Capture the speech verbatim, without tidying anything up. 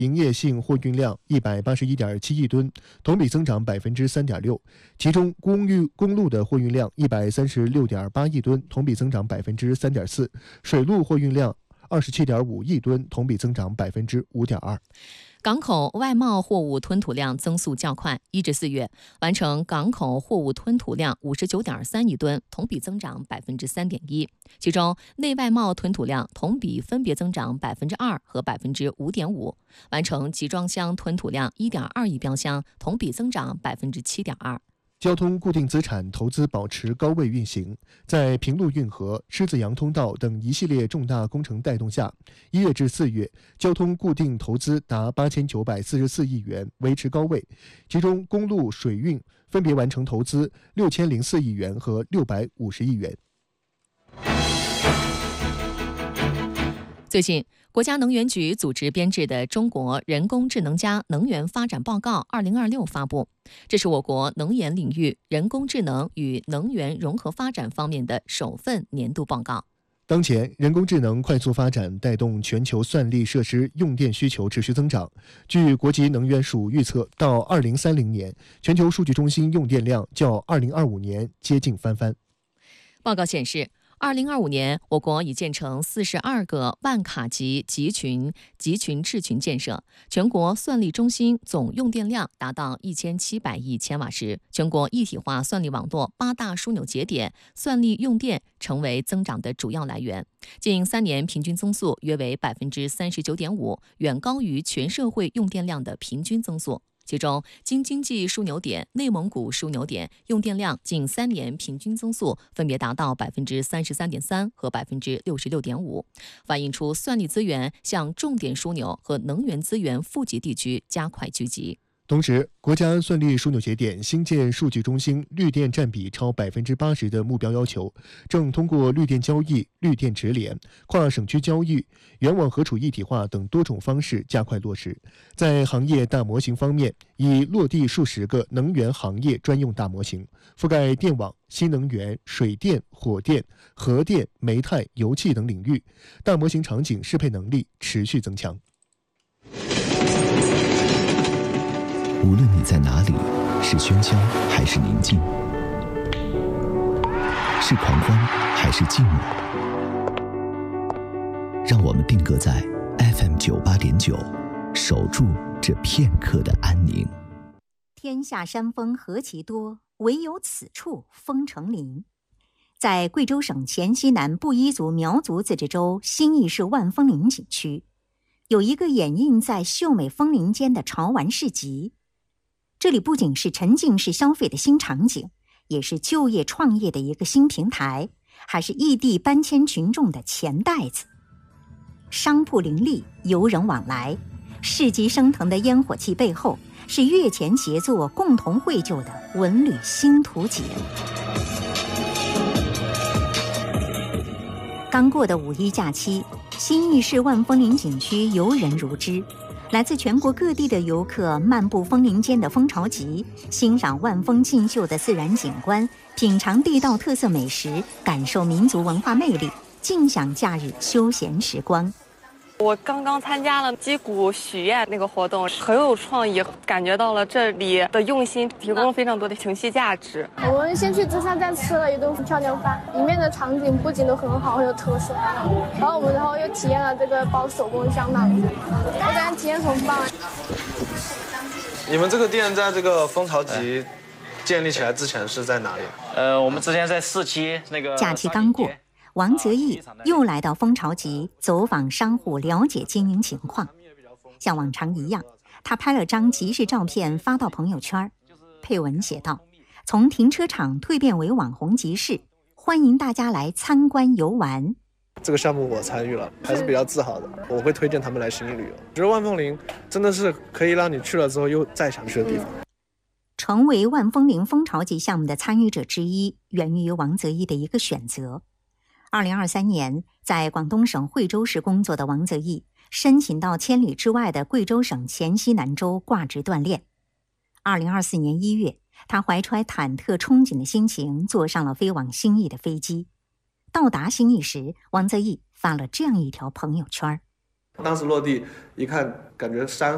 营业性货运量一百八十一点七亿吨，同比增长百分之三点六。其中，公路公路的货运量一百三十六点八亿吨，同比增长百分之三点四；水路货运量二十七点五亿吨，同比增长百分之五点二。 港口外贸货物吞吐量增速较快，一至四月完成港口货物吞吐量五十九点三亿吨，同比增长百分之三点一。其中，内外贸吞吐量同比分别增长百分之二和百分之五点五，完成集装箱吞吐量一点二亿标箱，同比增长百分之七点二。 交通固定资产投资保持高位运行，在平陆运河、狮子洋通道等一系列重大工程带动下，一月至四月，交通固定投资达八千九百四十四亿元，维持高位。其中，公路、水运分别完成投资六千零四亿元和六百五十亿元。 最近，国家能源局组织编制的《中国人工智能加能源发展报告二零二六》发布，这是我国能源领域人工智能与能源融合发展方面的首份年度报告。 当前，人工智能快速发展带动全球算力设施用电需求持续增长。据国际能源署预测，到二零三零年，全球数据中心用电量较二零二五年接近翻番。 报告显示，二零二五年，我国已建成四十二个万卡级集群集群制群建设，全国算力中心总用电量达到一千七百亿千瓦时，全国一体化算力网络八大枢纽节点算力用电成为增长的主要来源，近三年平均增速约为百分之三十九点五，远高于全社会用电量的平均增速。其中，京津冀枢纽点、内蒙古枢纽点用电量近三年平均增速分别达到百分之三十三点三和百分之六十六点五，反映出算力资源向重点枢纽和能源资源富集地区加快聚集。 同时，国家算力枢纽节点新建数据中心绿电占比超百分之八十的目标要求，正通过绿电交易、绿电直连、跨省区交易、原网核储一体化等多种方式加快落实。在行业大模型方面，已落地数十个能源行业专用大模型，覆盖电网、新能源、水电、火电、核电、煤炭、油气等领域，大模型场景适配能力持续增强。 无论你在哪里，是喧嚣还是宁静，是狂欢还是寂寞，让我们定格在 F M 九八点九，守住这片刻的安宁。 天下山峰何其多，唯有此处风成林。在贵州省黔西南布依族苗族自治州新义市万峰林景区，有一个掩映在秀美枫林间的潮玩市集。这里不仅是沉浸式消费的新场景，也是就业创业的一个新平台，还是异地搬迁群众的钱袋子。商铺林立，游人往来，市集升腾的烟火气背后，是跃前协作共同绘就的文旅新图景。刚过的五一假期，新义市万峰林景区游人如织，来自全国各地的游客漫步枫林间的蜂巢集，欣赏万峰竞秀的自然景观，品尝地道特色美食，感受民族文化魅力，尽享假日休闲时光。 我刚刚参加了击鼓许愿那个活动，很有创意，感觉到了这里的用心，提供了非常多的情绪价值。 我们先去芝山站吃了一顿漂亮饭，里面的场景布景都很好，很有特色。然后我们然后又体验了这个包手工香囊，我感觉体验很棒。 你们这个店在这个蜂巢集建立起来之前是在哪里？ 呃，我们之前在市期那个。 假期刚过，王泽义又来到蜂巢集走访商户，了解经营情况。像往常一样，他拍了张集市照片发到朋友圈，配文写道：从停车场蜕变为网红集市，欢迎大家来参观游玩。 这个项目我参与了，还是比较自豪的。我会推荐他们来新义旅游。我觉得万峰林真的是可以让你去了之后又再想去的地方。 成为万峰林蜂巢集项目的参与者之一，源于王泽义的一个选择。二零二三年，在广东省惠州市工作的王泽义申请到千里之外的贵州省黔西南州挂职锻炼。二零二四年一月，他怀揣忐忑憧憬的心情，坐上了飞往新义的飞机。到达新义时，王泽义发了这样一条朋友圈： 当时落地一看，感觉山